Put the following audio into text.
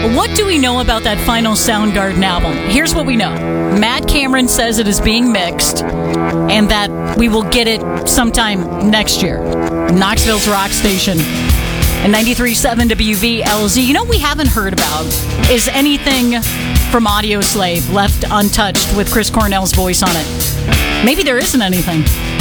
What do we know about that final Soundgarden album? Here's what we know. Matt Cameron says it is being mixed and that we will get it sometime next year. Knoxville's Rock Station and 93.7 WVLZ. You know what we haven't heard about is anything from Audio Slave left untouched with Chris Cornell's voice on it. Maybe there isn't anything.